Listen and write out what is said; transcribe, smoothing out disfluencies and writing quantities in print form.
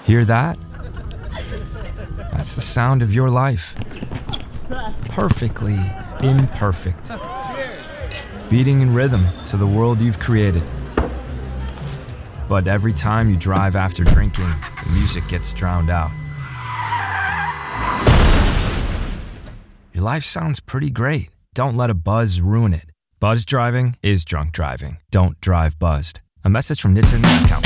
Hear that? That's the sound of your life. Perfectly imperfect. Beating in rhythm to the world you've created. But every time you drive after drinking, the music gets drowned out. Your life sounds pretty great. Don't let a buzz ruin it. Buzz driving is drunk driving. Don't drive buzzed. A message from Nitsin Account.